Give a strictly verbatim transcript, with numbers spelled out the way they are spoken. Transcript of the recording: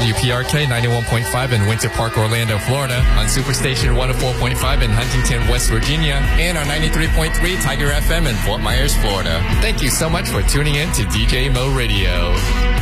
W P R K ninety-one point five in Winter Park, Orlando, Florida, on Superstation one oh four point five in Huntington, West Virginia, and on ninety-three point three Tiger F M in Fort Myers, Florida. Thank you so much for tuning in to D J Mo Radio.